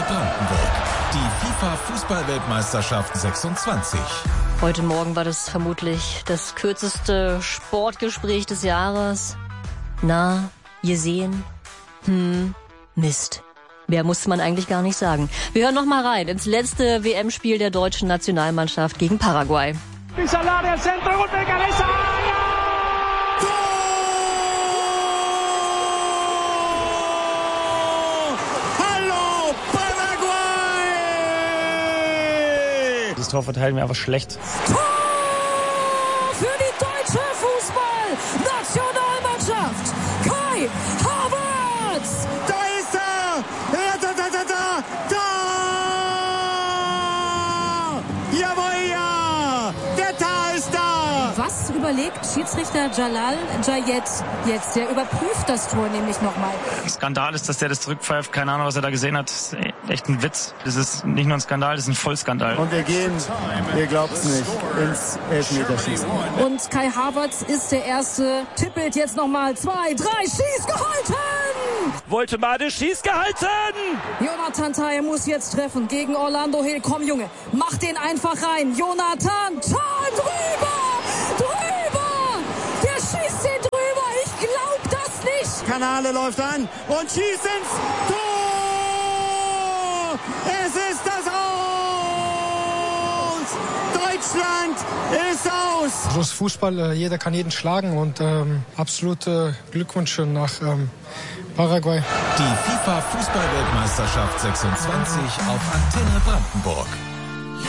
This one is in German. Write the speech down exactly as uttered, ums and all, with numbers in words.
Brandenburg. Die FIFA-Fußball-Weltmeisterschaft sechsundzwanzig. Heute Morgen war das vermutlich das kürzeste Sportgespräch des Jahres. Na, gesehen? Hm, Mist. Mehr muss man eigentlich gar nicht sagen. Wir hören noch mal rein ins letzte W M-Spiel der deutschen Nationalmannschaft gegen Paraguay. Das Tor verteilen wir einfach schlecht. Tor für die deutsche Fußball-Nationalmannschaft. Kai Havertz. Da ist er. Da, da, da, da, da. Jawohl, ja. Der Tor ist da. Was überlegt Schiedsrichter Jalal Jayed jetzt? Der überprüft das Tor nämlich nochmal. Skandal ist, dass der das zurückpfeift. Keine Ahnung, was er da gesehen hat. Das ist echt ein Witz. Das ist nicht nur ein Skandal, das ist ein Vollskandal. Und wir gehen, ihr glaubt's nicht, ins Elfmeterschießen. Und Kai Havertz ist der Erste. Tippelt jetzt nochmal. Zwei, drei, schieß gehalten! Woltemade, schieß gehalten! Jonathan Tah muss jetzt treffen gegen Orlando Hill. Komm, Junge, mach den einfach rein. Jonathan Tah drüber! Drüber! Der schießt den drüber! Ich glaub das nicht! Kanale läuft an und schießt ins Tor! Es ist das Aus! Deutschland ist aus! Groß Fußball, jeder kann jeden schlagen und ähm, absolute Glückwünsche nach ähm, Paraguay. Die FIFA-Fußball-Weltmeisterschaft sechsundzwanzig auf Antenne Brandenburg.